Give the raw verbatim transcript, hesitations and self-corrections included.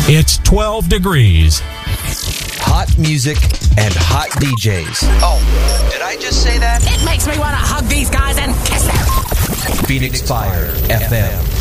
It's twelve degrees. Hot music and hot D Js. Oh, did I just say that? It makes me want to hug these guys and kiss them. Phoenix Fire F M.